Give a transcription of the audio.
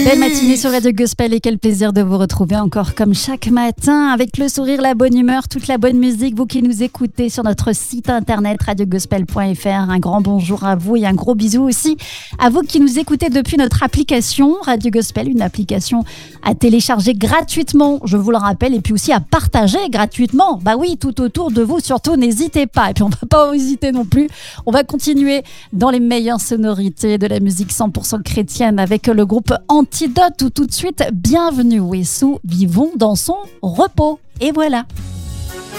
Belle matinée sur Radio Gospel et quel plaisir de vous retrouver encore comme chaque matin avec le sourire, la bonne humeur, toute la bonne musique. Vous qui nous écoutez sur notre site internet radiogospel.fr, un grand bonjour à vous et un gros bisou aussi à vous qui nous écoutez depuis notre application Radio Gospel, une application à télécharger gratuitement, je vous le rappelle, et puis aussi à partager gratuitement. Bah oui, tout autour de vous, surtout n'hésitez pas. Et puis on va pas hésiter non plus. On va continuer dans les meilleures sonorités de la musique 100% chrétienne avec le groupe Antidote, où tout de suite, bienvenue Wessou, vivons dans son repos. Et voilà.